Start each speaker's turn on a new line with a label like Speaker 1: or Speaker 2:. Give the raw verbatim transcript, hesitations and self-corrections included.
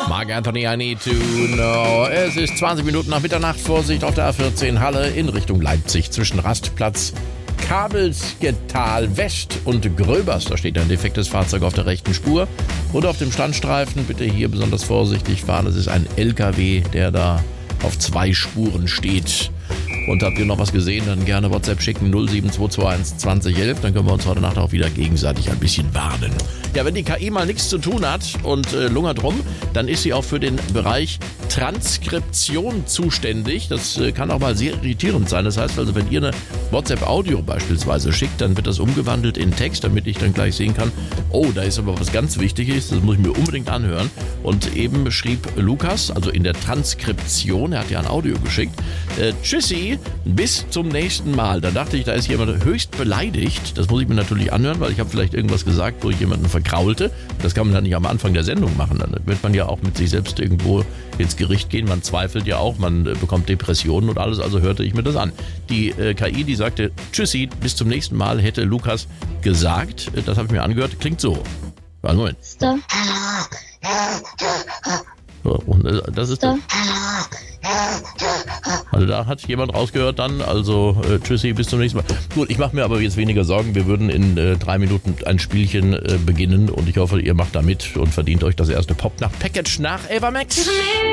Speaker 1: Marc Anthony, I need to know. Es ist zwanzig Minuten nach Mitternacht. Vorsicht auf der A vierzehn Halle in Richtung Leipzig zwischen Rastplatz Kabelsgetal West und Gröbers. Da steht ein defektes Fahrzeug auf der rechten Spur. Und auf dem Standstreifen bitte hier besonders vorsichtig fahren. Es ist ein L K W, der da auf zwei Spuren steht. Und habt ihr noch was gesehen, dann gerne WhatsApp schicken null sieben zwei zwei eins zwanzig elf. Dann können wir uns heute Nacht auch wieder gegenseitig ein bisschen warnen. Ja, wenn die K I mal nichts zu tun hat und äh, lungert rum, dann ist sie auch für den Bereich Transkription zuständig. Das äh, kann auch mal sehr irritierend sein. Das heißt also, wenn ihr eine WhatsApp-Audio beispielsweise schickt, dann wird das umgewandelt in Text, damit ich dann gleich sehen kann, oh, da ist aber was ganz Wichtiges, das muss ich mir unbedingt anhören. Und eben schrieb Lukas, also in der Transkription, er hat ja ein Audio geschickt, äh, tschüssi, bis zum nächsten Mal. Da dachte ich, da ist jemand höchst beleidigt. Das muss ich mir natürlich anhören, weil ich habe vielleicht irgendwas gesagt, wo ich jemanden verkraulte. Das kann man dann nicht am Anfang der Sendung machen. Dann wird man ja auch mit sich selbst irgendwo ins Gericht gehen. Man zweifelt ja auch, man äh, bekommt Depressionen und alles. Also hörte ich mir das an. Die äh, K I, die sagte, tschüssi, bis zum nächsten Mal, hätte Lukas gesagt. Das habe ich mir angehört. Klingt so. Also Moment.
Speaker 2: Stop.
Speaker 1: So, und äh, das ist das. Also da hat jemand rausgehört dann, also äh, tschüssi, bis zum nächsten Mal. Gut, ich mache mir aber jetzt weniger Sorgen. Wir würden in äh, drei Minuten ein Spielchen äh, beginnen und ich hoffe, ihr macht da mit und verdient euch das erste Pop nach Package nach Ava Max.